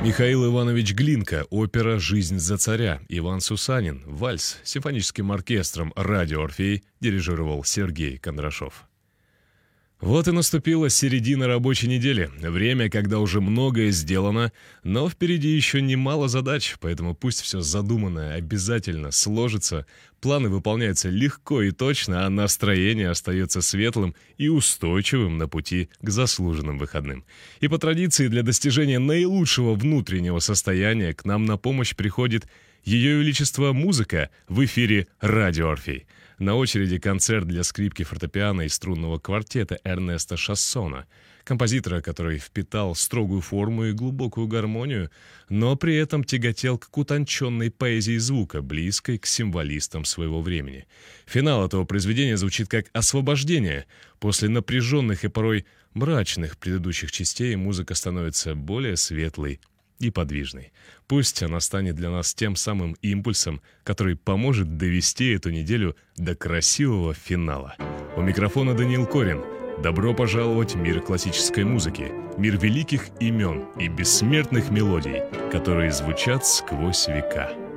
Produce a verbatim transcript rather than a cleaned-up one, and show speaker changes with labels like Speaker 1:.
Speaker 1: Михаил Иванович Глинка, опера «Жизнь за царя», Иван Сусанин, вальс с симфоническим оркестром «Радио Орфей» дирижировал Сергей Кондрашов. Вот и наступила середина рабочей недели, время, когда уже многое сделано, но впереди еще немало задач, поэтому пусть все задуманное обязательно сложится, планы выполняются легко и точно, а настроение остается светлым и устойчивым на пути к заслуженным выходным. И по традиции для достижения наилучшего внутреннего состояния к нам на помощь приходит Ее Величество Музыка в эфире «Радио Орфей». На очереди концерт для скрипки, фортепиано и струнного квартета Эрнеста Шассона, композитора, который впитал строгую форму и глубокую гармонию, но при этом тяготел к утонченной поэзии звука, близкой к символистам своего времени. Финал этого произведения звучит как освобождение. После напряженных и порой мрачных предыдущих частей музыка становится более светлой и подвижной. Пусть она станет для нас тем самым импульсом, который поможет довести эту неделю до красивого финала. У микрофона Даниил Корин. Добро пожаловать в мир классической музыки, мир великих имен и бессмертных мелодий, которые звучат сквозь века.